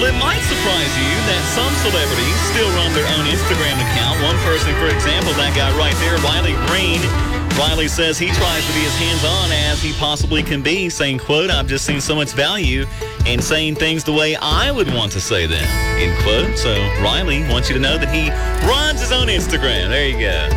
Well, it might surprise you that some celebrities still run their own Instagram account. One person, for example, that guy right there, Riley Green. Riley says he tries to be as hands-on as he possibly can be, saying, quote, "I've just seen so much value in saying things the way I would want to say them," end quote. So Riley wants you to know that he runs his own Instagram. There you go.